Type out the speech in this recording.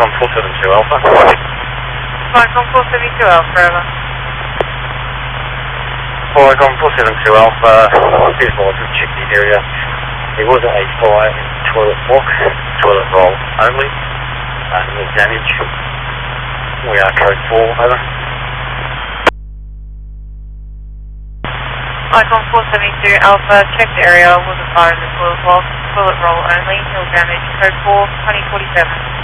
Icon 472 Alpha. Icon 472 Alpha, over. Icon 472 Alpha, beautiful, we've checked the area. There was a fire in the toilet block, toilet roll only, no damage. We are code 4, over. Icon 472 Alpha, checked area, was a fire in the toilet block, toilet roll only, no damage, code 4, 2047.